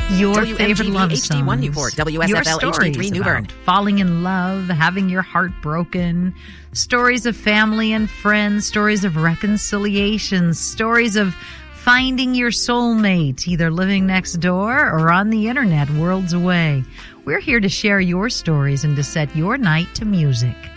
Your favorite love HD1 songs. Newport, Your WSFL stories HD3 New Bern. about falling in love, having your heart broken, stories of family and friends, stories of reconciliation, stories of finding your soulmate, either living next door or on the internet worlds away. We're here to share your stories and to set your night to music.